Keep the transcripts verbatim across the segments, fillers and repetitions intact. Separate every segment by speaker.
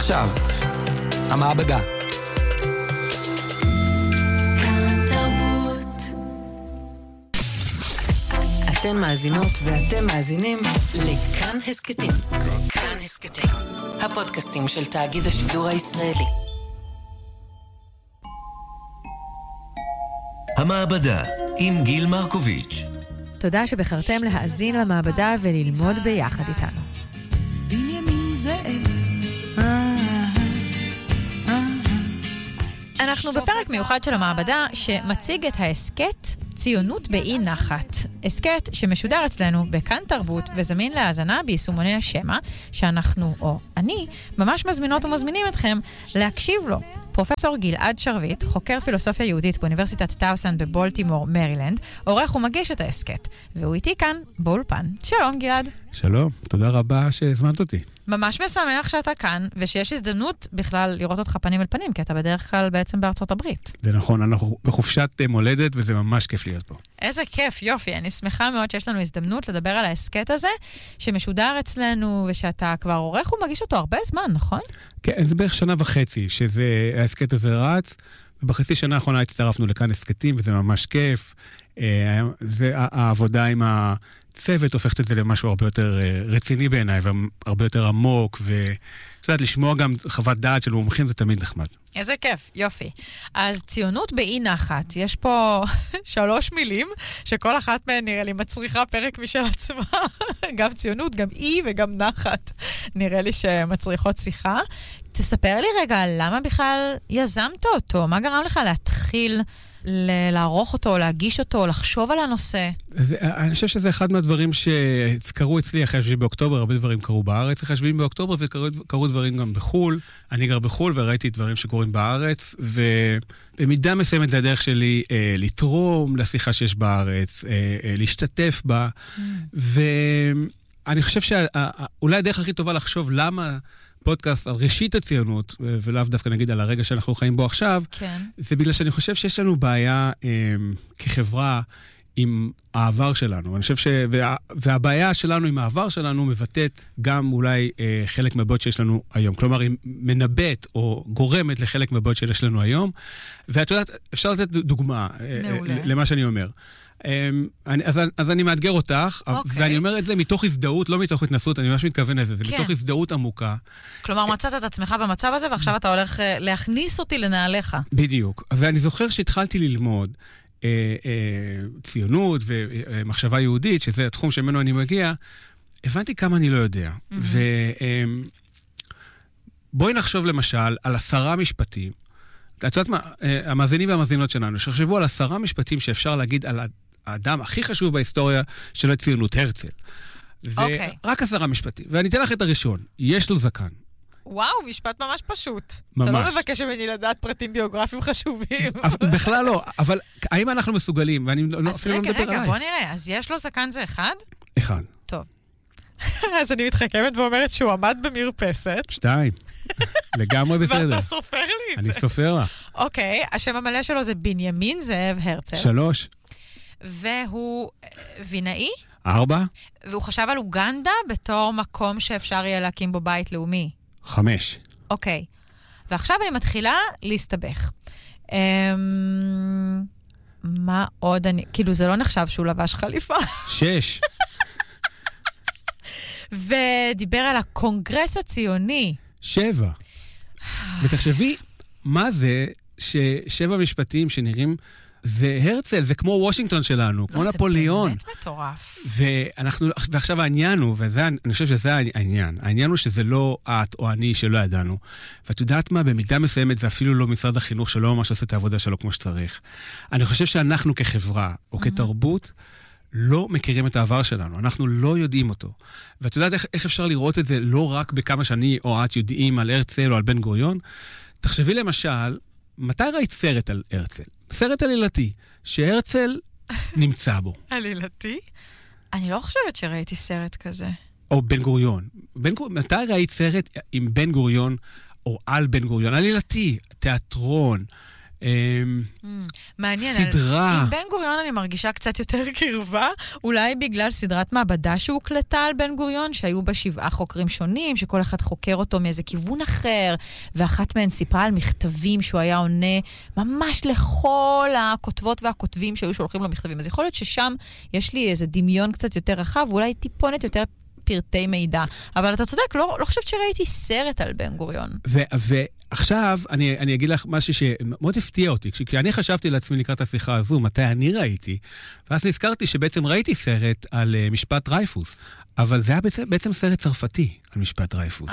Speaker 1: ועכשיו, המעבדה.
Speaker 2: אתן מאזינות ואתם מאזינים לכאן הסקטים. כאן הסקטים, הפודקאסטים של תאגיד השידור הישראלי.
Speaker 3: המעבדה עם גיל מרקוביץ'.
Speaker 4: תודה שבחרתם להאזין למעבדה וללמוד ביחד איתנו. אנחנו בפרק מיוחד של המעבדה שמציג את ההסקט ציונות באי נחת. הסקט שמשודר אצלנו בכאן תרבות וזמין להאזנה ביישומוני השמה, שאנחנו, או אני, ממש מזמינות ומזמינים אתכם להקשיב לו. פרופסור גלעד שרביט, חוקר פילוסופיה יהודית באוניברסיטת טאוסן בבולטימור, מרילנד, עורך ומגיש את ההסקט. והוא איתי כאן באולפן. שלום גלעד.
Speaker 5: שלום, תודה רבה שהזמנת אותי.
Speaker 4: ממש משמח שאתה כאן, ושיש הזדמנות בכלל לראות אותך פנים אל פנים, כי אתה בדרך כלל בעצם בארצות הברית.
Speaker 5: זה נכון, אנחנו בחופשת מולדת, וזה ממש כיף להיות פה.
Speaker 4: איזה כיף, יופי. אני שמחה מאוד שיש לנו הזדמנות לדבר על ההסקט הזה, שמשודר אצלנו, ושאתה כבר עורך ומגיש אותו הרבה זמן, נכון?
Speaker 5: כן, זה בערך שנה וחצי, שזה, ההסקט הזה רץ, ובחצי שנה האחרונה הצטרפנו לכאן הסקטים, וזה ממש כיף. זה העבודה עם ה... צוות הופכת את זה למשהו הרבה יותר רציני בעיניי, והרבה יותר עמוק, ואת יודעת, לשמוע גם חוות דעת של מומחים זה תמיד נחמד.
Speaker 4: איזה כיף, יופי. אז ציונות באי נחת, יש פה שלוש מילים, שכל אחת מהן נראה לי מצריכה פרק משל עצמה, גם ציונות, גם אי וגם נחת, נראה לי שמצריכות שיחה. תספר לי רגע, למה בכלל יזמת אותו? מה גרם לך להתחיל לערוך אותו, להגיש אותו, לחשוב על הנושא?
Speaker 5: זה, אני חושב שזה אחד מהדברים שקרו אצלי אחרי השביעי באוקטובר, הרבה דברים קרו בארץ אחרי השביעי באוקטובר, וקרו דברים גם בחול. אני גר בחול וראיתי דברים שקורים בארץ, ובמידה מסוימת זה הדרך שלי אה, לתרום לשיחה שיש בארץ, אה, אה, להשתתף בה, mm. ואני חושב שאולי הדרך הכי טובה לחשוב למה פודקאסט על ראשית הציונות, ולאו דווקא נגיד על הרגע שאנחנו חיים בו עכשיו,
Speaker 4: כן.
Speaker 5: זה בגלל שאני חושב שיש לנו בעיה אה, כחברה עם העבר שלנו. אני חושב ש... וה... והבעיה שלנו עם העבר שלנו מבטאת גם אולי אה, חלק מהבעיות שיש לנו היום. כלומר, היא מנבאת או גורמת לחלק מהבעיות שיש לנו היום. ואת יודעת, אפשר לתת דוגמה אה, למה שאני אומר. אני, אז, אז אני מאתגר אותך, okay. ואני אומר את זה מתוך הזדהות, לא מתוך התנסות, אני ממש מתכוון לזה, זה כן. מתוך הזדהות עמוקה.
Speaker 4: כלומר, מצאת את עצמך במצב הזה, ועכשיו אתה הולך להכניס אותי לנעליך.
Speaker 5: בדיוק. ואני זוכר שהתחלתי ללמוד אה, אה, ציונות ומחשבה יהודית, שזה התחום שממנו אני מגיע, הבנתי כמה אני לא יודע. Mm-hmm. ובואי נחשוב למשל על עשרה משפטים, את יודעת מה, המאזינים והמאזינות שלנו, שחשבו על עשרה משפטים שאפשר להגיד על האדם הכי חשוב בהיסטוריה של הציונות, הרצל.
Speaker 4: אוקיי.
Speaker 5: ורק עשרה משפטים. ואני אתן לך את הראשון. יש לו זקן.
Speaker 4: וואו, משפט ממש פשוט.
Speaker 5: ממש.
Speaker 4: אתה לא מבקש ממני לדעת פרטים ביוגרפיים חשובים.
Speaker 5: בכלל לא. אבל האם אנחנו מסוגלים? ואני
Speaker 4: אז רגע, רגע, בוא נראה. אז יש לו זקן זה אחד?
Speaker 5: אחד.
Speaker 4: טוב. אז אני מתחכמת ואומרת שהוא עמד במרפסת.
Speaker 5: שתיים. לגמרי בסדר.
Speaker 4: ואתה סופר לי את זה.
Speaker 5: אני סופר לה.
Speaker 4: אוקיי, השם המלא שלו זה בנימין זאב הרצל.
Speaker 5: שלוש.
Speaker 4: והוא וינאי?
Speaker 5: ארבע.
Speaker 4: והוא חשב על אוגנדה בתור מקום שאפשר יהיה להקים בו בית לאומי.
Speaker 5: חמש.
Speaker 4: אוקיי. ועכשיו אני מתחילה להסתבך. מה עוד אני... כאילו זה לא נחשב שהוא לבש חליפה.
Speaker 5: שש.
Speaker 4: ודיבר על הקונגרס הציוני.
Speaker 5: שבע. ותחשבי, מה זה ששבע משפטים שנראים, זה הרצל, זה כמו וושינגטון שלנו, כמו נפוליאון.
Speaker 4: זה באמת מטורף.
Speaker 5: ואנחנו, ועכשיו העניין הוא, ואני חושב שזה העניין, העניין הוא שזה לא את או אני שלא ידענו. ואת יודעת מה, במידה מסוימת זה אפילו לא משרד החינוך שלא ממש עושה את העבודה שלו כמו שצריך. אני חושב שאנחנו כחברה או כתרבות, לא מכירים את העבר שלנו, אנחנו לא יודעים אותו. ואת יודעת איך, איך אפשר לראות את זה לא רק בכמה שאני או את יודעים על הרצל או על בן גוריון? תחשבי למשל, מתי ראית סרט על הרצל? סרט עלילתי, שהרצל נמצא בו.
Speaker 4: עלילתי? אני לא חושבת שראיתי סרט כזה.
Speaker 5: או בן גוריון. בן, מתי ראית סרט עם בן גוריון או על בן גוריון? עלילתי, תיאטרון,
Speaker 4: מעניין.
Speaker 5: סדרה.
Speaker 4: עם בן גוריון אני מרגישה קצת יותר קרבה, אולי בגלל סדרת מעבדה שהוקלטה על בן גוריון, שהיו בה שבעה חוקרים שונים, שכל אחד חוקר אותו מאיזה כיוון אחר, ואחת מהן סיפרה על מכתבים שהוא היה עונה ממש לכל הכותבות והכותבים שהיו שולחים לו מכתבים. אז יכול להיות ששם יש לי איזה דמיון קצת יותר רחב, ואולי טיפונת יותר פרטי מידע. אבל אתה צודק, לא, לא חושבת שראיתי סרט על בן גוריון.
Speaker 5: ו- ועכשיו, אני, אני אגיד לך משהו שמאוד הפתיע אותי. כי אני חשבתי לעצמי לקראת השיחה הזו, מתי אני ראיתי, ואז נזכרתי שבעצם ראיתי סרט על uh, משפט דרייפוס. אבל זה היה בעצם, בעצם סרט צרפתי על משפט דרייפוס.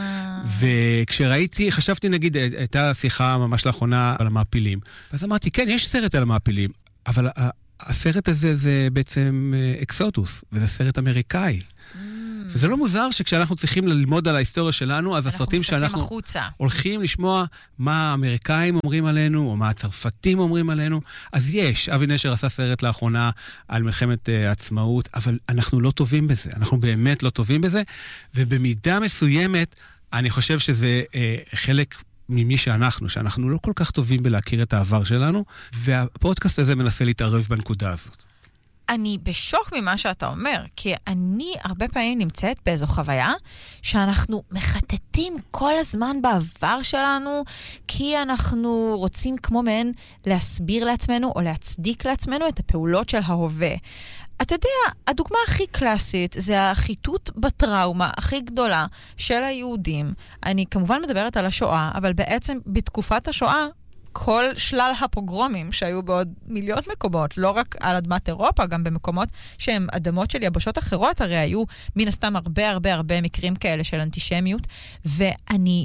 Speaker 5: וכשראיתי, חשבתי נגיד, הייתה שיחה ממש לאחרונה על המעפילים. ואז אמרתי, כן, יש סרט על המעפילים, אבל הסרט הזה זה בעצם אקסוטוס, וזה סרט אמריקאי. וזה לא מוזר שכשאנחנו צריכים ללמוד על ההיסטוריה שלנו, אז הסרטים שאנחנו
Speaker 4: החוצה.
Speaker 5: הולכים לשמוע מה האמריקאים אומרים עלינו, או מה הצרפתים אומרים עלינו, אז יש. אבי נשר עשה סרט לאחרונה על מלחמת uh, עצמאות, אבל אנחנו לא טובים בזה. אנחנו באמת לא טובים בזה, ובמידה מסוימת, אני חושב שזה uh, חלק ממי שאנחנו, שאנחנו לא כל כך טובים בלהכיר את העבר שלנו, והפודקאסט הזה מנסה להתערב בנקודה הזאת.
Speaker 4: אני בשוק ממה שאתה אומר, כי אני הרבה פעמים נמצאת באיזו חוויה שאנחנו מחטטים כל הזמן בעבר שלנו, כי אנחנו רוצים כמו מהן להסביר לעצמנו או להצדיק לעצמנו את הפעולות של ההווה. אתה יודע, הדוגמה הכי קלאסית זה החיטוט בטראומה הכי גדולה של היהודים. אני כמובן מדברת על השואה, אבל בעצם בתקופת השואה, כל שלל הפוגרומים שהיו בעוד מיליון מקומות, לא רק על אדמת אירופה, גם במקומות שהם אדמות של יבשות אחרות, הרי היו מן הסתם הרבה הרבה הרבה מקרים כאלה של אנטישמיות, ואני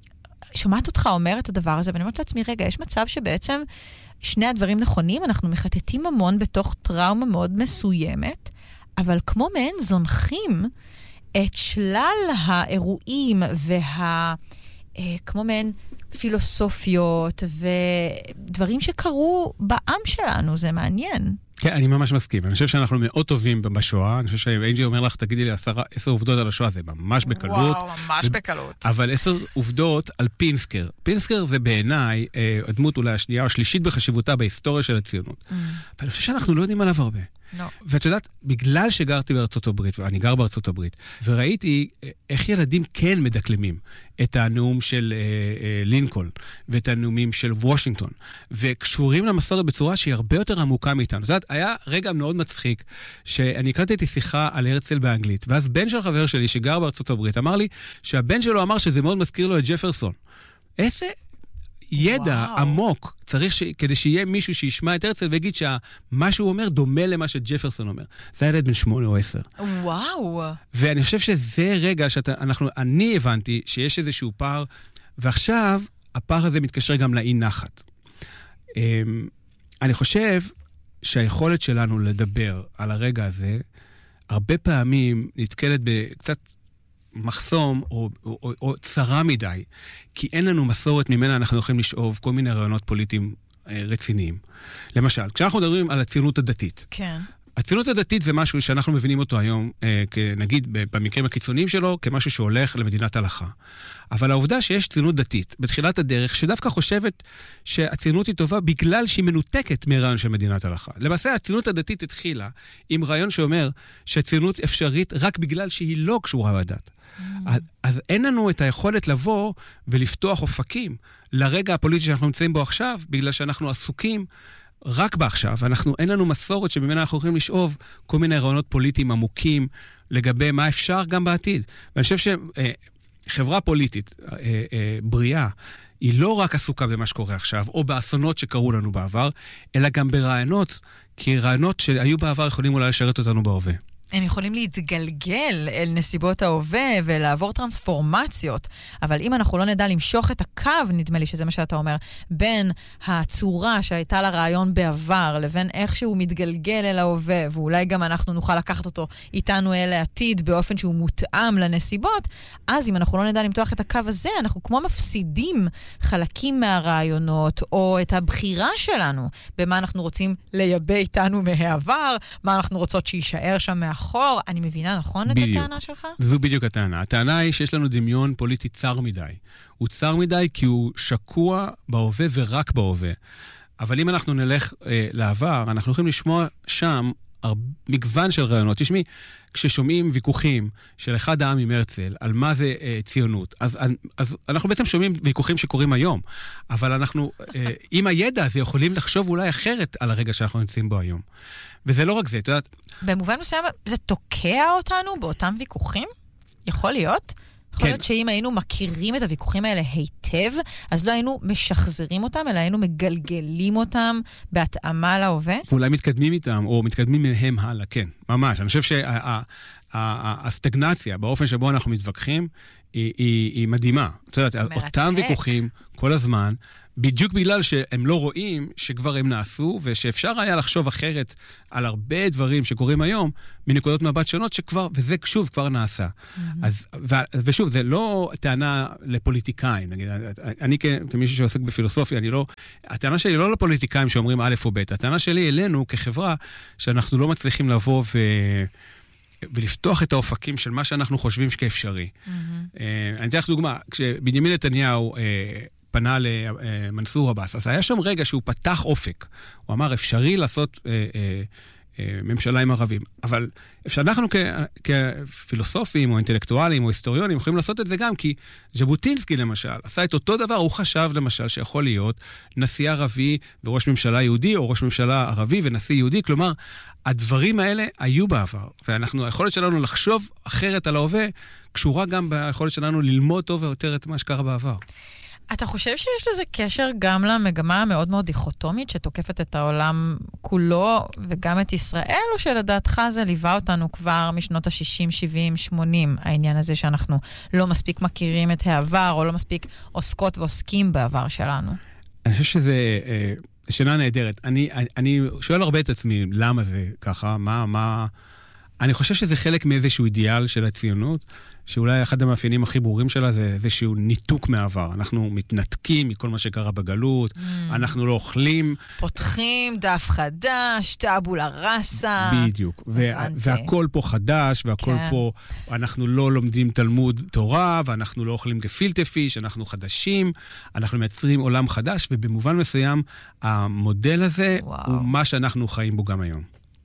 Speaker 4: שומעת אותך אומר את הדבר הזה, ואני אומרת לעצמי, רגע, יש מצב שבעצם שני הדברים נכונים, אנחנו מחטטים המון בתוך טראומה מאוד מסוימת, אבל כמו מהן זונחים את שלל האירועים וה... כמו מהן פילוסופיות ודברים שקרו בעם שלנו, זה מעניין.
Speaker 5: כן, אני ממש מסכים. אני חושב שאנחנו מאוד טובים בשואה. אני חושב שאנג'י אומר לך, תגידי לי, עשר, עשר עובדות על השואה, זה ממש בקלות.
Speaker 4: וואו, ממש בקלות.
Speaker 5: אבל עשר עובדות על פינסקר. פינסקר זה בעיניי, הדמות אולי השנייה או השלישית בחשיבותה בהיסטוריה של הציונות. ואני חושב שאנחנו לא יודעים עליו הרבה.
Speaker 4: לא.
Speaker 5: ואת יודעת, בגלל שגרתי בארצות הברית, ואני גר בארצות הברית, וראיתי איך ילדים כן מדקלמים את הנאום של אה, אה, לינקולן, ואת הנאומים של וושינגטון, וקשורים למסורת בצורה שהיא הרבה יותר עמוקה מאיתנו. את יודעת, היה רגע מאוד מצחיק, שאני הקלטתי שיחה על הרצל באנגלית, ואז בן של חבר שלי שגר בארצות הברית, אמר לי שהבן שלו אמר שזה מאוד מזכיר לו את ג'פרסון. איזה ידע וואו. עמוק צריך ש... כדי שיהיה מישהו שישמע את הרצל ויגיד שמה שהוא אומר דומה למה שג'פרסון אומר. זה ילד בן שמונה או עשר.
Speaker 4: וואו.
Speaker 5: ואני חושב שזה רגע שאנחנו, אני הבנתי שיש איזשהו פער, ועכשיו הפער הזה מתקשר גם לאי נחת. אני חושב שהיכולת שלנו לדבר על הרגע הזה, הרבה פעמים נתקלת בקצת מחסום או, או, או, או צרה מדי, כי אין לנו מסורת ממנה אנחנו יכולים לשאוב כל מיני רעיונות פוליטיים אה, רציניים. למשל, כשאנחנו מדברים על הציונות הדתית,
Speaker 4: כן.
Speaker 5: הציונות הדתית זה משהו שאנחנו מבינים אותו היום, אה, נגיד במקרים הקיצוניים שלו, כמשהו שהולך למדינת הלכה. אבל העובדה שיש ציונות דתית בתחילת הדרך, שדווקא חושבת שהציונות היא טובה בגלל שהיא מנותקת מרעיון של מדינת הלכה. למעשה, הציונות הדתית התחילה עם רעיון שאומר שהציונות אפשרית רק בגלל שהיא לא קשורה בדת. אז, אז אין לנו את היכולת לבוא ולפתוח אופקים לרגע הפוליטי שאנחנו נמצאים בו עכשיו, בגלל שאנחנו עסוקים רק בעכשיו, ואנחנו, אין לנו מסורת שממנה אנחנו יכולים לשאוב כל מיני רעיונות פוליטיים עמוקים לגבי מה אפשר גם בעתיד. ואני חושב שחברה פוליטית בריאה, היא לא רק עסוקה במה שקורה עכשיו, או באסונות שקרו לנו בעבר, אלא גם ברעיונות, כי רעיונות שהיו בעבר יכולים אולי לשרת אותנו בהווה.
Speaker 4: הם יכולים להתגלגל אל נסיבות ההווה ולעבור טרנספורמציות, אבל אם אנחנו לא נדע למשוך את הקו, נדמה לי שזה מה שאתה אומר, בין הצורה שהייתה לרעיון בעבר, לבין איך שהוא מתגלגל אל ההווה, ואולי גם אנחנו נוכל לקחת אותו איתנו אל העתיד באופן שהוא מותאם לנסיבות, אז אם אנחנו לא נדע למתוח את הקו הזה, אנחנו כמו מפסידים חלקים מהרעיונות, או את הבחירה שלנו, במה אנחנו רוצים לייבא איתנו מהעבר, מה אנחנו רוצות שיישאר שם מאחור, שחור. אני מבינה נכון את
Speaker 5: בדיוק.
Speaker 4: הטענה שלך?
Speaker 5: זו בדיוק הטענה. הטענה היא שיש לנו דמיון פוליטי צר מדי. הוא צר מדי כי הוא שקוע בהווה ורק בהווה. אבל אם אנחנו נלך אה, לעבר, אנחנו יכולים לשמוע שם הרבה, מגוון של רעיונות. תשמעי, כששומעים ויכוחים של אחד העם עם הרצל, על מה זה אה, ציונות, אז, אז אנחנו בעצם שומעים ויכוחים שקורים היום, אבל אנחנו, אה, עם הידע הזה, יכולים לחשוב אולי אחרת על הרגע שאנחנו נמצאים בו היום. וזה לא רק זה, את יודעת...
Speaker 4: במובן מסוים, זה תוקע אותנו באותם ויכוחים? יכול להיות? יכול להיות שאם היינו מכירים את הוויכוחים האלה היטב, אז לא היינו משחזרים אותם, אלא היינו מגלגלים אותם בהתאמה להווה? ואולי
Speaker 5: מתקדמים איתם, או מתקדמים מהם הלאה, כן, ממש. אני חושב שהסטגנציה, באופן שבו אנחנו מתווכחים, היא, היא, היא מדהימה. את יודעת, אותם ויכוחים כל הזמן, בדיוק בגלל שהם לא רואים שכבר הם נעשו, ושאפשר היה לחשוב אחרת על הרבה דברים שקורים היום, מנקודות מבט שונות שכבר, וזה שוב כבר נעשה. Mm-hmm. אז, ו, ושוב, זה לא טענה לפוליטיקאים, נגיד, אני כמישהו שעוסק בפילוסופיה, אני לא, הטענה שלי לא לפוליטיקאים שאומרים א' או ב', הטענה שלי אלינו כחברה, שאנחנו לא מצליחים לבוא ו... ולפתוח את האופקים של מה שאנחנו חושבים כאפשרי. Mm-hmm. אני אתן לך דוגמה, כשבנימין נתניהו פנה למנסור עבאס, אז היה שם רגע שהוא פתח אופק. הוא אמר, אפשרי לעשות אה, אה, אה, ממשלה עם ערבים. אבל שאנחנו כ, כפילוסופים או אינטלקטואלים או היסטוריונים יכולים לעשות את זה גם, כי ז'בוטינסקי למשל עשה את אותו דבר, הוא חשב למשל שיכול להיות נשיא ערבי וראש ממשלה יהודי, או ראש ממשלה ערבי ונשיא יהודי, כלומר, הדברים האלה היו בעבר, ואנחנו, היכולת שלנו לחשוב אחרת על ההווה, קשורה גם ביכולת שלנו ללמוד טוב ויותר את מה שקרה בעבר.
Speaker 4: אתה חושב שיש לזה קשר גם למגמה המאוד מאוד דיכוטומית, שתוקפת את העולם כולו, וגם את ישראל, או שלדעתך זה ליווה אותנו כבר משנות ה-שישים, שבעים, שמונים, העניין הזה שאנחנו לא מספיק מכירים את העבר, או לא מספיק עוסקות ועוסקים בעבר שלנו?
Speaker 5: אני חושב שזה אה, שאלה נהדרת. אני, אני, אני שואל הרבה את עצמי, למה זה ככה? מה, מה... אני חושב שזה חלק מאיזשהו אידיאל של הציונות, שאולי אחד המאפיינים הכי ברורים שלה זה איזשהו ניתוק מהעבר. אנחנו מתנתקים מכל מה שקרה בגלות, mm. אנחנו לא אוכלים.
Speaker 4: פותחים דף חדש, טאבולה ראסה.
Speaker 5: בדיוק. וה, והכל פה חדש, והכל כן. פה, אנחנו לא לומדים תלמוד תורה, ואנחנו לא אוכלים גפילטה פיש, אנחנו חדשים, אנחנו מייצרים עולם חדש, ובמובן מסוים, המודל הזה וואו. הוא מה שאנחנו חיים בו גם היום.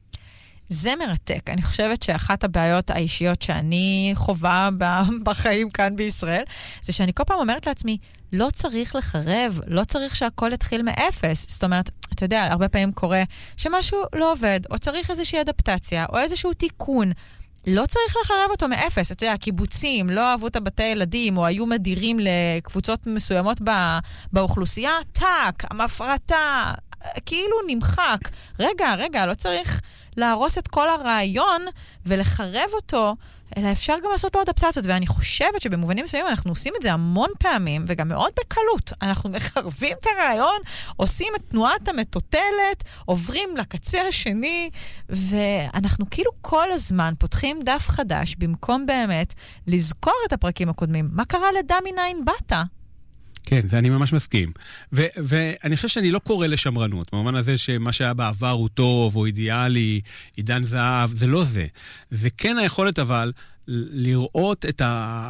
Speaker 4: זה מרתק. אני חושבת שאחת הבעיות האישיות שאני חובה בחיים כאן בישראל, זה שאני כל פעם אומרת לעצמי, לא צריך לחרב, לא צריך שהכל יתחיל מאפס. זאת אומרת, אתה יודע, הרבה פעמים קורה שמשהו לא עובד, או צריך איזושהי אדפטציה, או איזשהו תיקון. לא צריך לחרב אותו מאפס. אתה יודע, הקיבוצים לא אהבו את הבתי ילדים, או היו מדירים לקבוצות מסוימות בא, באוכלוסייה, טק, המפרטה, כאילו נמחק. רגע, רגע, לא צריך להרוס את כל הרעיון ולחרב אותו, אלא אפשר גם לעשות לו אדפטציות, ואני חושבת שבמובנים מסוימים אנחנו עושים את זה המון פעמים, וגם מאוד בקלות. אנחנו מחרבים את הרעיון, עושים את תנועת המטוטלת, עוברים לקצה השני, ואנחנו כאילו כל הזמן פותחים דף חדש, במקום באמת לזכור את הפרקים הקודמים. מה קרה לדע מניין באת?
Speaker 5: כן, זה אני ממש מסכים. ו- ואני חושב שאני לא קורא לשמרנות, במובן הזה שמה שהיה בעבר הוא טוב, או אידיאלי, עידן זהב, זה לא זה. זה כן היכולת אבל לראות את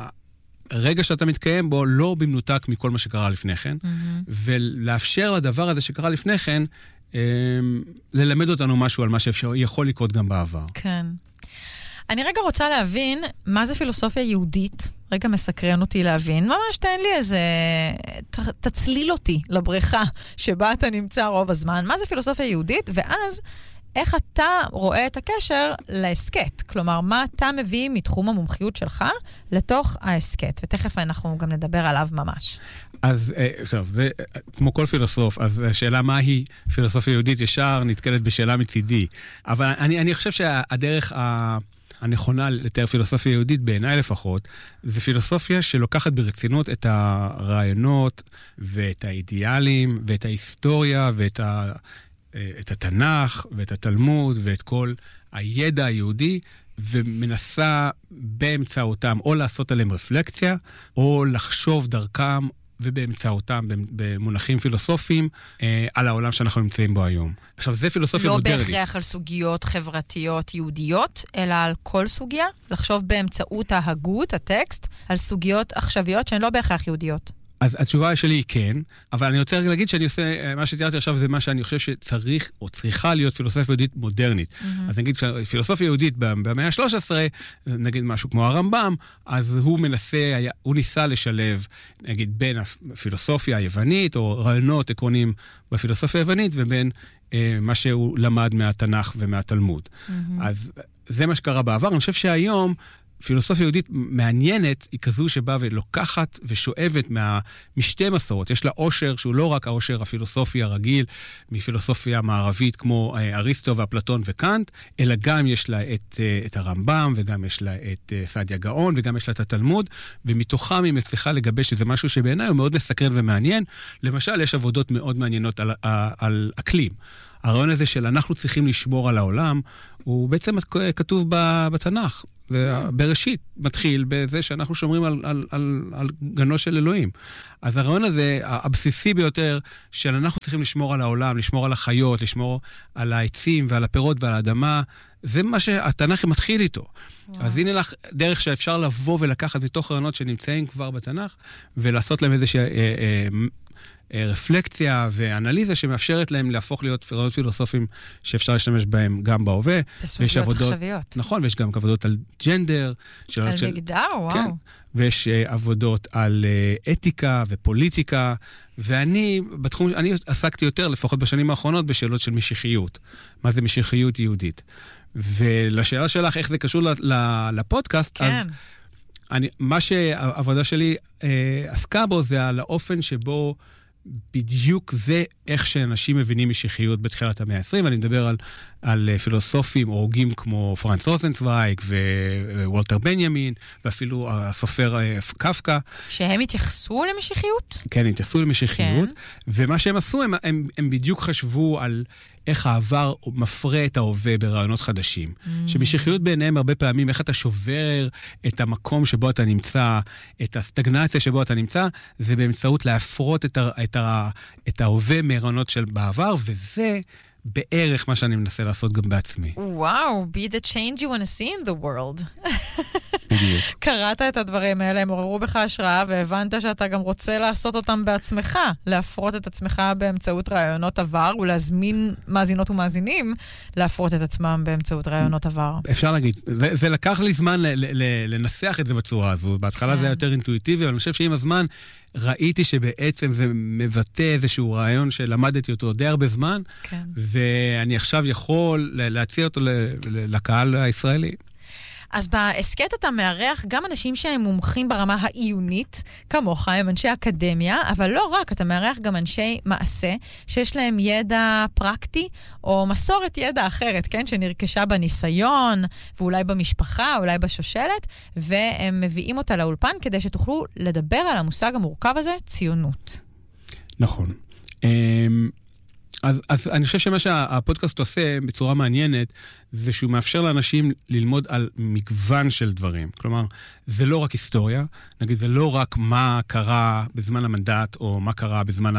Speaker 5: הרגע שאתה מתקיים בו, לא במנותק מכל מה שקרה לפני כן, mm-hmm. ולאפשר לדבר הזה שקרה לפני כן, ללמד אותנו משהו על מה שיכול לקרות גם בעבר.
Speaker 4: כן. אני רגע רוצה להבין מה זה פילוסופיה יהודית. רגע מסקרן אותי להבין. ממש תן לי איזה... ת, תצליל אותי לבריכה שבה אתה נמצא רוב הזמן. מה זה פילוסופיה יהודית? ואז איך אתה רואה את הקשר לעסקט? כלומר, מה אתה מביא מתחום המומחיות שלך לתוך העסקט? ותכף אנחנו גם נדבר עליו ממש.
Speaker 5: אז, טוב, זה כמו כל פילוסוף, אז השאלה מהי פילוסופיה יהודית ישר נתקלת בשאלה מצידי. אבל אני, אני חושב שהדרך ה... הנכונה לתאר פילוסופיה יהודית, בעיניי לפחות, זה פילוסופיה שלוקחת ברצינות את הרעיונות ואת האידיאלים ואת ההיסטוריה ואת ה, את התנ"ך ואת התלמוד ואת כל הידע היהודי, ומנסה באמצעותם או לעשות עליהם רפלקציה, או לחשוב דרכם ובאמצעותם, במונחים פילוסופיים, על העולם שאנחנו נמצאים בו היום. עכשיו, זה פילוסופיה מודרנית.
Speaker 4: לא בהכרח על סוגיות חברתיות יהודיות, אלא על כל סוגיה, לחשוב באמצעות ההגות, הטקסט, על סוגיות עכשוויות שהן לא בהכרח יהודיות.
Speaker 5: אז התשובה שלי היא כן, אבל אני רוצה להגיד שאני עושה, מה שתיארתי עכשיו זה מה שאני חושב שצריך או צריכה להיות פילוסופיה יהודית מודרנית. Mm-hmm. אז נגיד, פילוסופיה יהודית במאה ה-שלוש עשרה, נגיד משהו כמו הרמב"ם, אז הוא מנסה, הוא ניסה לשלב, נגיד, בין הפילוסופיה היוונית, או רעיונות עקרוניים בפילוסופיה היוונית, ובין אה, מה שהוא למד מהתנ"ך ומהתלמוד. Mm-hmm. אז זה מה שקרה בעבר. אני חושב שהיום, פילוסופיה יהודית מעניינת היא כזו שבאה ולוקחת ושואבת מה, משתי מסורות. יש לה עושר שהוא לא רק העושר הפילוסופי הרגיל מפילוסופיה מערבית כמו אריסטו ואפלטון וקאנט, אלא גם יש לה את, את הרמב"ם וגם יש לה את סעדיה גאון וגם יש לה את התלמוד, ומתוכם היא מצליחה לגבש איזה משהו שבעיניי הוא מאוד מסקרן ומעניין. למשל, יש עבודות מאוד מעניינות על, על אקלים. הרעיון הזה של אנחנו צריכים לשמור על העולם, הוא בעצם כתוב בתנ"ך. בראשית מתחיל בזה שאנחנו שומרים על, על, על, על גנו של אלוהים. אז הרעיון הזה, הבסיסי ביותר, של אנחנו צריכים לשמור על העולם, לשמור על החיות, לשמור על העצים ועל הפירות ועל האדמה, זה מה שהתנ"ך מתחיל איתו. וואו. אז הנה לך דרך שאפשר לבוא ולקחת מתוך רעיונות שנמצאים כבר בתנ"ך, ולעשות להם איזושהי... אה, אה, רפלקציה ואנליזה שמאפשרת להם להפוך להיות רעיונות פילוסופיים שאפשר להשתמש בהם גם בהווה.
Speaker 4: בסוגיות עכשוויות.
Speaker 5: נכון, ויש גם עבודות על ג'נדר.
Speaker 4: על של, מגדר, וואו. כן,
Speaker 5: ויש uh, עבודות על uh, אתיקה ופוליטיקה, ואני בתחום, אני עסקתי יותר, לפחות בשנים האחרונות, בשאלות של משיחיות. מה זה משיחיות יהודית? ולשאלה שלך, איך זה קשור לפודקאסט,
Speaker 4: כן.
Speaker 5: אז אני, מה שהעבודה שלי אה, עסקה בו זה על האופן שבו בדיוק זה איך שאנשים מבינים משיחיות בתחילת המאה ה-עשרים, ואני מדבר על, על פילוסופים או הוגים כמו פרנץ רוזנצוויג ווולטר בנימין, ואפילו הסופר קפקא.
Speaker 4: שהם התייחסו למשיחיות?
Speaker 5: כן, התייחסו למשיחיות, כן. ומה שהם עשו, הם, הם, הם בדיוק חשבו על איך העבר מפרה את ההווה ברעיונות חדשים. Mm. שמשיחיות בעיניהם הרבה פעמים, איך אתה שובר את המקום שבו אתה נמצא, את הסטגנציה שבו אתה נמצא, זה באמצעות להפרות את, ה, את, ה, את ההווה מרעיונות של בעבר, וזה בערך מה שאני מנסה לעשות גם בעצמי.
Speaker 4: וואו, be the change you want to see in the world. קראת את הדברים האלה, הם עוררו בך השראה, והבנת שאתה גם רוצה לעשות אותם בעצמך, להפרות את עצמך באמצעות רעיונות עבר, ולהזמין מאזינות ומאזינים להפרות את עצמם באמצעות רעיונות עבר. אפשר להגיד,
Speaker 5: זה, זה לקח לי זמן ל, ל, ל, לנסח את זה בצורה הזו. בהתחלה זה היה יותר אינטואיטיבי, אבל אני חושב שעם הזמן ראיתי שבעצם זה מבטא איזשהו רעיון שלמדתי אותו די הרבה זמן,
Speaker 4: כן.
Speaker 5: ואני עכשיו יכול להציע אותו לקהל הישראלי.
Speaker 4: אז בהסקט אתה מארח גם אנשים שהם מומחים ברמה העיונית, כמוך, הם אנשי אקדמיה, אבל לא רק, אתה מארח גם אנשי מעשה, שיש להם ידע פרקטי, או מסורת ידע אחרת, כן? שנרכשה בניסיון, ואולי במשפחה, אולי בשושלת, והם מביאים אותה לאולפן, כדי שתוכלו לדבר על המושג המורכב הזה, ציונות.
Speaker 5: נכון. אז, אז אני חושב שמה שהפודקאסט עושה בצורה מעניינת, זה שהוא מאפשר לאנשים ללמוד על מגוון של דברים. כלומר, זה לא רק היסטוריה, נגיד, זה לא רק מה קרה בזמן המנדט, או מה קרה בזמן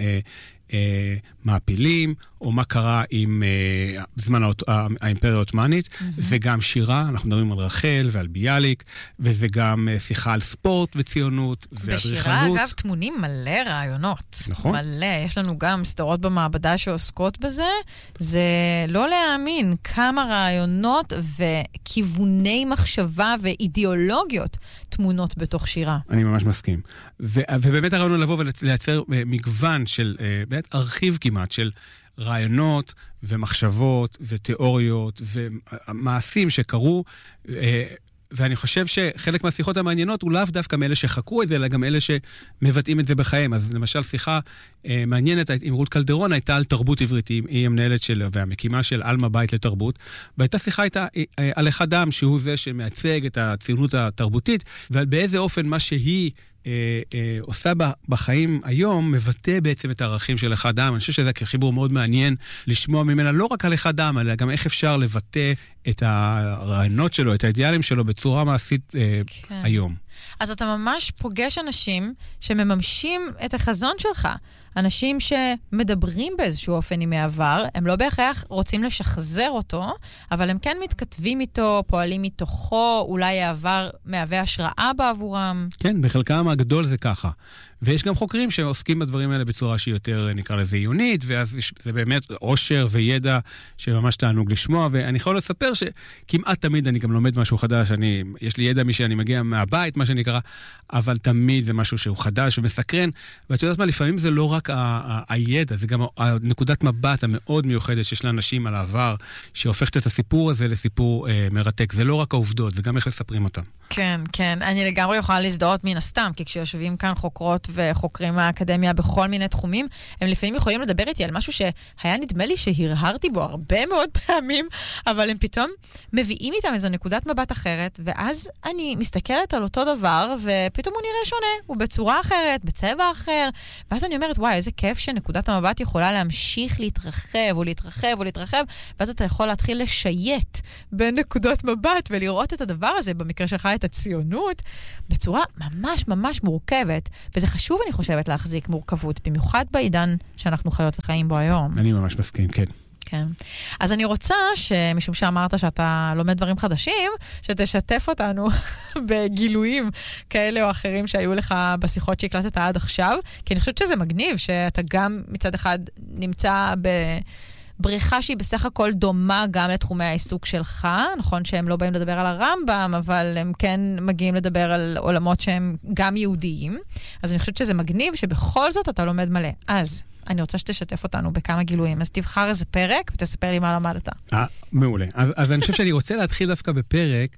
Speaker 5: המעפילים, או מה קרה עם זמן האימפריה העות'מאנית. Mm-hmm. זה גם שירה, אנחנו מדברים על רחל ועל ביאליק, וזה גם שיחה על ספורט וציונות ואדריכלות.
Speaker 4: בשירה, אגב, תמונים מלא רעיונות.
Speaker 5: נכון.
Speaker 4: מלא. יש לנו גם סדרות במעבדה שעוסקות בזה. זה לא להאמין כמה רעיונות וכיווני מחשבה ואידיאולוגיות תמונות בתוך שירה.
Speaker 5: אני ממש מסכים. ו- ובאמת הרעיון הוא לבוא ולייצר מגוון של, באמת ארכיב כמעט, של רעיונות ומחשבות ותיאוריות ומעשים שקרו, ואני חושב שחלק מהשיחות המעניינות הוא לאו דווקא מאלה שחקרו את זה, אלא גם אלה שמבטאים את זה בחיים. אז למשל שיחה אה, מעניינת עם רות קלדרון הייתה על תרבות עברית, היא המנהלת של, והמקימה של אלמה בית לתרבות, והייתה שיחה איתה אה, על אחד אדם שהוא זה שמייצג את הציונות התרבותית, ובאיזה אופן מה שהיא אה, אה, עושה בחיים היום, מבטא בעצם את הערכים של אחד אדם. אני חושב שזה כחיבור מאוד מעניין לשמוע ממנה לא רק על אחד אדם, אלא גם איך אפשר לבטא את הרעיונות שלו, את האידיאלים שלו בצורה מעשית אה,
Speaker 4: כן.
Speaker 5: היום.
Speaker 4: אז אתה ממש פוגש אנשים שמממשים את החזון שלך. אנשים שמדברים באיזשהו אופן עם העבר, הם לא בהכרח רוצים לשחזר אותו, אבל הם כן מתכתבים איתו, פועלים מתוכו, אולי העבר מהווה השראה בעבורם.
Speaker 5: כן, בחלקם הגדול זה ככה. ויש גם חוקרים שעוסקים בדברים האלה בצורה שהיא יותר, נקרא לזה, עיונית, ואז זה באמת עושר וידע שממש תענוג לשמוע, ואני יכול לספר שכמעט תמיד אני גם לומד משהו חדש, אני, יש לי ידע משאני מגיע מהבית, מה שנקרא, אבל תמיד זה משהו שהוא חדש ומסקרן, ואת יודעת מה, לפעמים זה לא רק ה- ה- הידע, זה גם הנקודת מבט המאוד מיוחדת שיש לאנשים על העבר, שהופכת את הסיפור הזה לסיפור אה, מרתק. זה לא רק העובדות, זה גם איך לספרים אותם.
Speaker 4: כן, כן. אני לגמרי יכולה להזדהות מן הסתם, כי כשיושבים כאן חוקרות וחוקרים מהאקדמיה בכל מיני תחומים, הם לפעמים יכולים לדבר איתי על משהו שהיה נדמה לי שהרהרתי בו הרבה מאוד פעמים, אבל הם פתאום מביאים איתם איזו נקודת מבט אחרת, ואז אני מסתכלת על אותו דבר, ופתאום הוא נראה שונה, הוא בצורה אחרת, בצבע אחר, ואז אני אומרת, וואי, איזה כיף שנקודת המבט יכולה להמשיך להתרחב, או להתרחב, או להתרחב, ואז אתה יכול להתחיל לשייט בין נקודות מבט, ולראות את הדבר הזה, במקרה שלך את הציונות, בצורה ממש ממש מורכבת, וזה חשוב, אני חושבת, להחזיק מורכבות, במיוחד בעידן שאנחנו חיות וחיים בו היום.
Speaker 5: אני ממש מסכים, כן.
Speaker 4: כן. אז אני רוצה שמשום שאמרת שאתה לומד דברים חדשים, שתשתף אותנו בגילויים כאלה או אחרים שהיו לך בשיחות שהקלטת עד עכשיו, כי אני חושבת שזה מגניב, שאתה גם מצד אחד נמצא ב... בריחה שהיא בסך הכל דומה גם לתחומי העיסוק שלך, נכון שהם לא באים לדבר על הרמב"ם, אבל הם כן מגיעים לדבר על עולמות שהם גם יהודיים, אז אני חושבת שזה מגניב שבכל זאת אתה לומד מלא. אז אני רוצה שתשתף אותנו בכמה גילויים, אז תבחר איזה פרק ותספר לי מה למדת.
Speaker 5: אה, מעולה. אז, אז אני חושב שאני רוצה להתחיל דווקא בפרק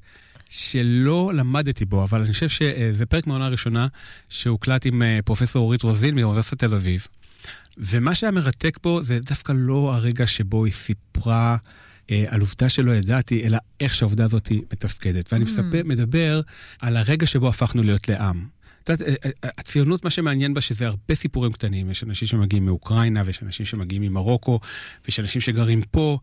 Speaker 5: שלא למדתי בו, אבל אני חושב שזה פרק מהעונה הראשונה שהוקלט עם פרופסור אורית רוזין מאוניברסיטת תל אביב. ומה שהיה מרתק פה זה דווקא לא הרגע שבו היא סיפרה אה, על עובדה שלא ידעתי, אלא איך שהעובדה הזאת מתפקדת. ואני מספר, מדבר על הרגע שבו הפכנו להיות לעם. את יודעת, הציונות, מה שמעניין בה, שזה הרבה סיפורים קטנים. יש אנשים שמגיעים מאוקראינה, ויש אנשים שמגיעים ממרוקו, ויש אנשים שגרים פה,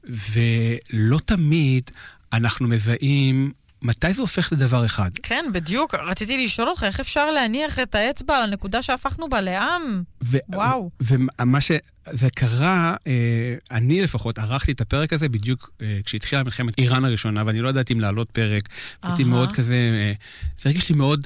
Speaker 5: ולא תמיד אנחנו מזהים מתי זה הופך לדבר אחד?
Speaker 4: כן, בדיוק. רציתי לשאול אותך, איך אפשר להניח את האצבע על הנקודה שהפכנו בה לעם? ו- וואו.
Speaker 5: ומה שזה קרה, אני לפחות ערכתי את הפרק הזה בדיוק כשהתחילה מלחמת איראן הראשונה, ואני לא ידעתי אם לעלות פרק, הייתי מאוד כזה, זה הרגיש לי מאוד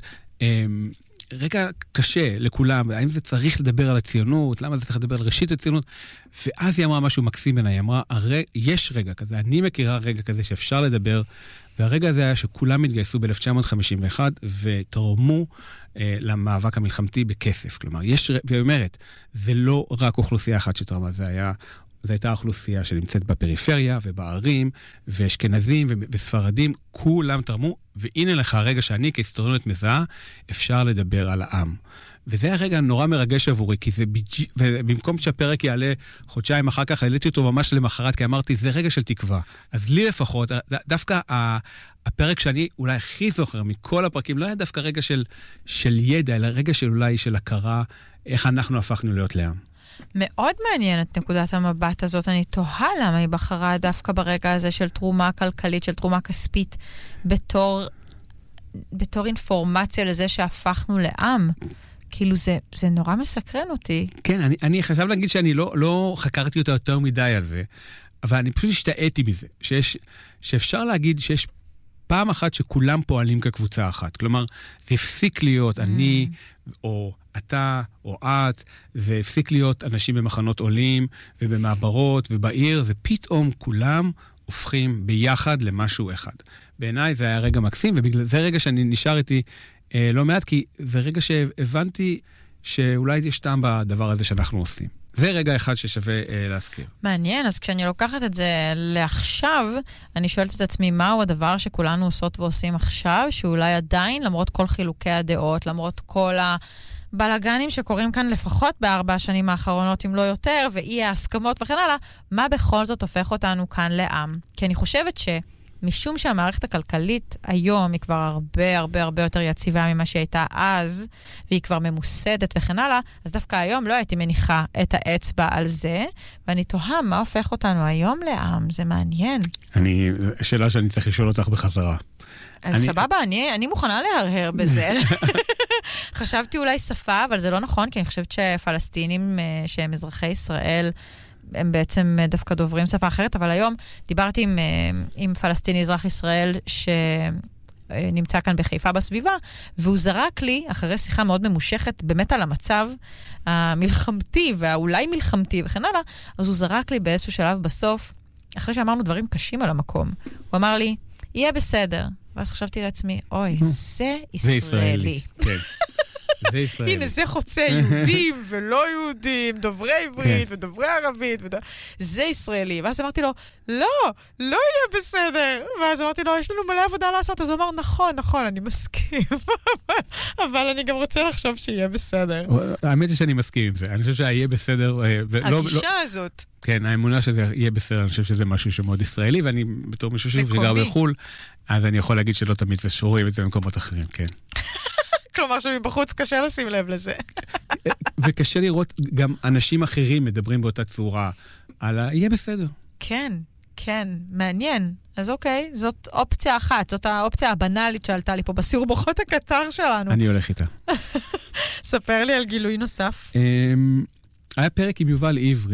Speaker 5: רגע קשה לכולם, האם זה צריך לדבר על הציונות, למה זה צריך לדבר על ראשית הציונות, ואז היא אמרה משהו מקסים בעיניי, היא אמרה, יש רגע כזה, אני מכירה רגע כזה שאפשר לדבר, והרגע הזה היה שכולם התגייסו ב-אלף תשע מאות חמישים ואחת ותרמו אה, למאבק המלחמתי בכסף. כלומר, יש, והיא אומרת, זה לא רק אוכלוסייה אחת שתרמה, זה היה, זו הייתה אוכלוסייה שנמצאת בפריפריה ובערים, ואשכנזים וספרדים, כולם תרמו, והנה לך הרגע שאני כהיסטוריונית מזהה, אפשר לדבר על העם. וזה הרגע נורא מרגש עבורי, כי זה בדיוק, ובמקום שהפרק יעלה חודשיים אחר כך, העליתי אותו ממש למחרת, כי אמרתי, זה רגע של תקווה. אז לי לפחות, דווקא הפרק שאני אולי הכי זוכר מכל הפרקים, לא היה דווקא רגע של, של ידע, אלא רגע של אולי של הכרה, איך אנחנו הפכנו להיות לעם.
Speaker 4: מאוד מעניין את נקודת המבט הזאת. אני תוהה למה היא בחרה דווקא ברגע הזה של תרומה כלכלית, של תרומה כספית, בתור, בתור אינפורמציה לזה שהפכנו לעם. כאילו זה, זה נורא מסקרן אותי.
Speaker 5: כן, אני, אני חשב להגיד שאני לא, לא חקרתי אותה יותר מדי על זה, אבל אני פשוט השתעתי מזה, שיש, שאפשר להגיד שיש פעם אחת שכולם פועלים כקבוצה אחת. כלומר, זה הפסיק להיות mm. אני, או אתה, או את, זה הפסיק להיות אנשים במחנות עולים, ובמעברות, ובעיר, זה פתאום כולם הופכים ביחד למשהו אחד. בעיניי זה היה רגע מקסים, ובגלל זה רגע שאני נשאר איתי, אה, לא מעט, כי זה רגע שהבנתי שאולי יש טעם בדבר הזה שאנחנו עושים. זה רגע אחד ששווה אה, להזכיר.
Speaker 4: מעניין, אז כשאני לוקחת את זה לעכשיו, אני שואלת את עצמי, מהו הדבר שכולנו עושות ועושים עכשיו, שאולי עדיין, למרות כל חילוקי הדעות, למרות כל הבלגנים שקורים כאן לפחות בארבע השנים האחרונות, אם לא יותר, ואי ההסכמות וכן הלאה, מה בכל זאת הופך אותנו כאן לעם? כי אני חושבת ש... משום שהמערכת הכלכלית היום היא כבר הרבה הרבה הרבה יותר יציבה ממה שהייתה אז, והיא כבר ממוסדת וכן הלאה, אז דווקא היום לא הייתי מניחה את האצבע על זה, ואני תוהה מה הופך אותנו היום לעם, זה מעניין.
Speaker 5: אני, שאלה שאני צריך לשאול אותך בחזרה.
Speaker 4: אז סבבה, אני, אני מוכנה להרהר בזה. חשבתי אולי שפה, אבל זה לא נכון, כי אני חושבת שפלסטינים שהם אזרחי ישראל, הם בעצם דווקא דוברים שפה אחרת, אבל היום דיברתי עם, עם פלסטיני אזרח ישראל שנמצא כאן בחיפה בסביבה, והוא זרק לי, אחרי שיחה מאוד ממושכת, באמת על המצב המלחמתי, והאולי מלחמתי וכן הלאה, אז הוא זרק לי באיזשהו שלב בסוף, אחרי שאמרנו דברים קשים על המקום, הוא אמר לי, יהיה בסדר. ואז חשבתי לעצמי, אוי, זה ישראלי.
Speaker 5: כן. זה ישראלי.
Speaker 4: הנה, זה חוצה יהודים ולא יהודים, דוברי עברית ודוברי ערבית. זה ישראלי. ואז אמרתי לו, לא, לא יהיה בסדר. ואז אמרתי לו, יש לנו מלא עבודה לעשות. אז הוא אמר, נכון, נכון, אני מסכים. אבל אני גם רוצה לחשוב שיהיה בסדר.
Speaker 5: האמת היא שאני מסכים עם זה. אני חושב שיהיה בסדר.
Speaker 4: הגישה הזאת.
Speaker 5: כן, האמונה שזה יהיה בסדר, אני חושב שזה משהו שמאוד ישראלי, ואני בתור מישהו שגר בחול, אז אני יכול להגיד שלא תמיד זה שורים את זה במקומות אחרים, כן.
Speaker 4: כלומר שמבחוץ קשה לשים לב לזה.
Speaker 5: וקשה לראות גם אנשים אחרים מדברים באותה צורה, על ה... יהיה בסדר.
Speaker 4: כן, כן, מעניין. אז אוקיי, זאת אופציה אחת, זאת האופציה הבנאלית שעלתה לי פה בסיור מוחות הקצר שלנו.
Speaker 5: אני הולך איתה.
Speaker 4: ספר לי על גילוי נוסף.
Speaker 5: היה פרק עם יובל עברי,